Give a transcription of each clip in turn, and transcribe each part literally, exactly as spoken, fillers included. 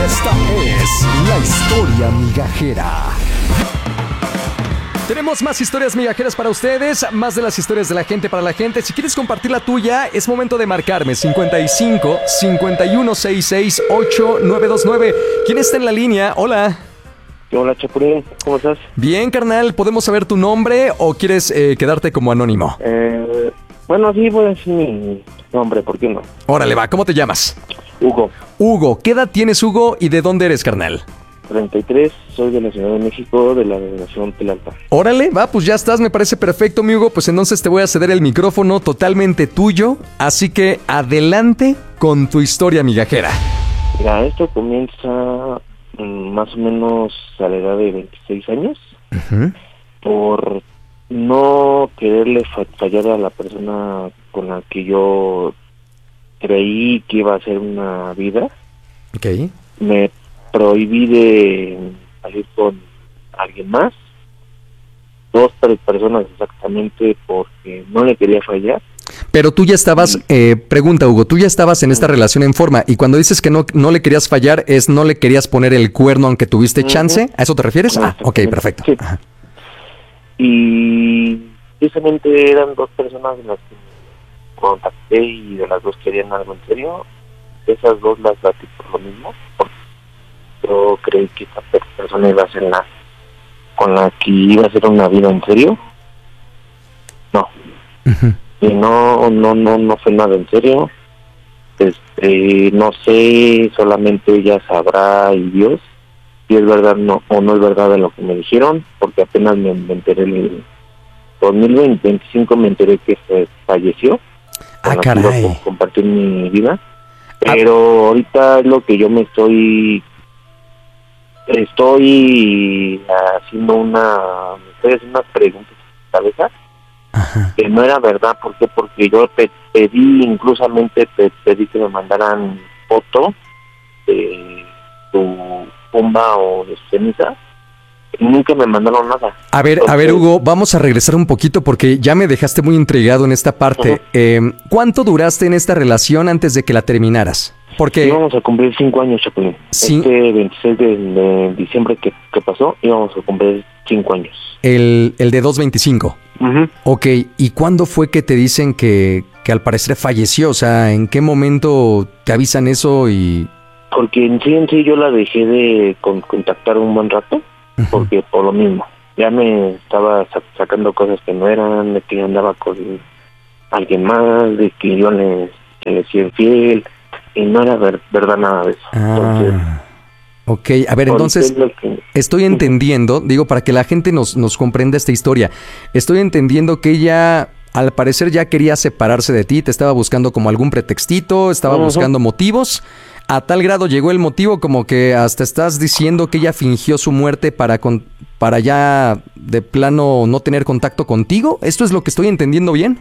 Esta es la historia migajera. Tenemos más historias migajeras para ustedes, más de las historias de la gente para la gente. Si quieres compartir la tuya, es momento de marcarme cincuenta y cinco, cincuenta y uno, sesenta y seis, ocho nueve dos nueve. ¿Quién está en la línea? Hola. Hola, Chapulín, ¿cómo estás? Bien, carnal, ¿podemos saber tu nombre o quieres eh, quedarte como anónimo? Eh, bueno, sí, voy a decir mi nombre, ¿por qué no? Órale, va, ¿cómo te llamas? Hugo. Hugo, ¿qué edad tienes, Hugo, y de dónde eres, carnal? treinta y tres, soy de la Ciudad de México, de la delegación Tlalpan. Órale, va, pues ya estás, me parece perfecto, mi Hugo. Pues entonces te voy a ceder el micrófono totalmente tuyo. Así que adelante con tu historia migajera. Mira, esto comienza mmm, más o menos a la edad de veintiséis años. Uh-huh. Por no quererle fa- fallar a la persona con la que yo creí que iba a ser una vida. Ok. Me prohibí de salir con alguien más, dos tres personas exactamente, porque no le quería fallar. Pero tú ya estabas, eh, pregunta Hugo, tú ya estabas en esta relación en forma, y cuando dices que no, no le querías fallar, es no le querías poner el cuerno aunque tuviste chance, ¿a eso te refieres? Ah, ok, perfecto. Sí. Ajá. Y precisamente eran dos personas de las que me contacté y de las dos querían algo en serio. Esas dos las batí por lo mismo, porque yo creí que esta persona iba a ser la con la que iba a ser una vida en serio. No. Uh-huh. Y no, no, no, no fue nada en serio. Este, no sé, solamente ella sabrá y Dios si es verdad no o no es verdad de lo que me dijeron, porque apenas me, me enteré en el dos mil veinticinco me enteré que se falleció. Ah, con la que iba a caray. compartir mi vida. Pero ahorita es lo que yo me estoy estoy haciendo una me estoy haciendo unas preguntas en mi cabeza. Ajá. Que no era verdad. ¿Por qué? Porque yo pe- pedí, inclusamente pe- pedí que me mandaran foto de su tumba o de su ceniza, y nunca me mandaron nada. A ver, Entonces, a ver, Hugo, vamos a regresar un poquito porque ya me dejaste muy intrigado en esta parte. Uh-huh. Eh, ¿Cuánto duraste en esta relación antes de que la terminaras? Porque íbamos a cumplir cinco años, Chapulín. Sí. Este veintiséis de, de diciembre que, que pasó, íbamos a cumplir cinco años. el, el de dos veinticinco. Uh-huh. Ok, ¿y cuándo fue que te dicen que, que al parecer falleció? O sea, ¿en qué momento te avisan eso y...? Porque en sí en sí yo la dejé de con- contactar un buen rato, Uh-huh. porque por lo mismo, ya me estaba sa- sacando cosas que no eran, de que yo andaba con alguien más, de que yo le, que le fui infiel, y no era ver- verdad nada de eso. Entonces, Ah, ok, a ver, ahorita entonces es lo que- estoy entendiendo, digo, para que la gente nos, nos comprenda esta historia, estoy entendiendo que ella al parecer ya quería separarse de ti, te estaba buscando como algún pretextito, estaba Ujú. buscando motivos. A tal grado llegó el motivo como que hasta estás diciendo que ella fingió su muerte para, con, para ya de plano no tener contacto contigo. ¿Esto es lo que estoy entendiendo bien?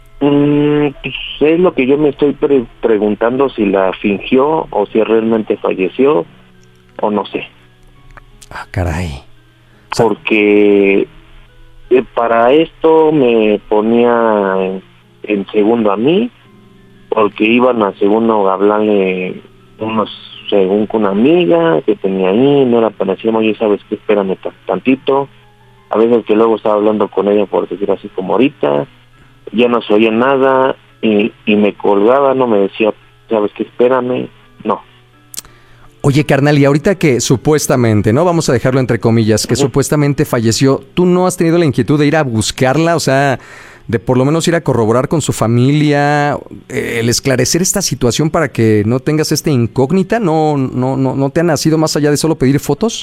Mm, pues es lo que yo me estoy pre- preguntando, si la fingió o si realmente falleció, o no sé. Ah, caray. O sea, Porque eh, para esto me ponía en, en segundo a mí, porque iban a segundo a hablarle unos según con una amiga que tenía ahí, no era para decir, oye, ¿sabes qué? Espérame t- tantito. A veces que luego estaba hablando con ella, por decir así como ahorita, ya no se oía nada y, y me colgaba, no me decía, ¿sabes qué? Espérame. No. Oye, carnal, y ahorita que supuestamente, ¿no? Vamos a dejarlo entre comillas, que Ujú. supuestamente falleció, ¿tú no has tenido la inquietud de ir a buscarla? O sea, de por lo menos ir a corroborar con su familia, eh, el esclarecer esta situación para que no tengas esta incógnita, ¿no, no, no, no te ha nacido más allá de solo pedir fotos?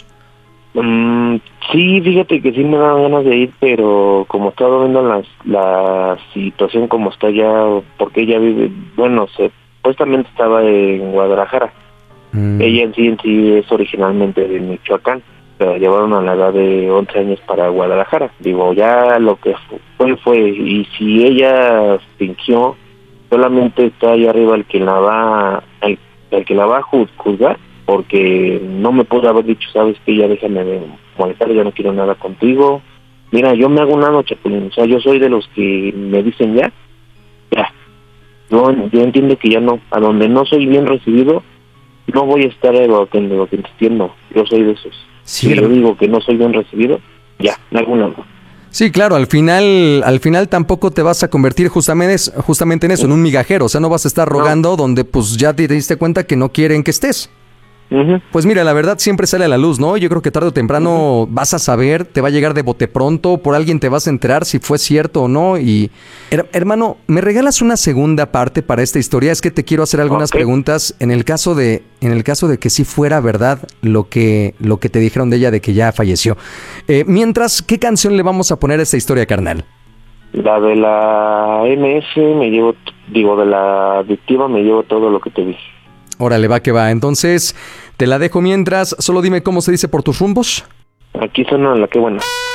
Mm, sí, fíjate que sí me dan ganas de ir, pero como estaba viendo las, la situación como está ya, porque ella vive, bueno, se, supuestamente estaba en Guadalajara. Mm. Ella en sí en sí es originalmente de Michoacán, pero llevaron a la edad de once años para Guadalajara. Digo, ya lo que fue, fue, y si ella fingió, solamente está ahí arriba el que la va, el, el que la va a ju- juzgar, porque no me pudo haber dicho, sabes que ya déjame de molestar, ya no quiero nada contigo. Mira, yo me hago una noche, Chapulín, o sea, yo soy de los que me dicen ya, ya. Yo, yo entiendo que ya no, a donde no soy bien recibido, no voy a estar debatiendo, yo soy de esos. Sí, si yo digo que no soy bien recibido, ya, me hago un lado. Sí, claro, al final, al final tampoco te vas a convertir justamente, justamente en eso, en un migajero, o sea, no vas a estar rogando no. donde pues ya te diste cuenta que no quieren que estés. Uh-huh. Pues mira, la verdad siempre sale a la luz, ¿no? Yo creo que tarde o temprano uh-huh. vas a saber, te va a llegar de bote pronto, por alguien te vas a enterar si fue cierto o no. Y her- hermano, ¿me regalas una segunda parte para esta historia? Es que te quiero hacer algunas okay. preguntas en el caso de, en el caso de que sí fuera verdad lo que, lo que te dijeron de ella de que ya falleció. Eh, mientras, ¿qué canción le vamos a poner a esta historia, carnal? La de la M S me llevo, digo, de la adictiva me llevo todo lo que te dije. Órale, va que va. Entonces, te la dejo mientras. Solo dime cómo se dice por tus rumbos. Aquí suena la que buena.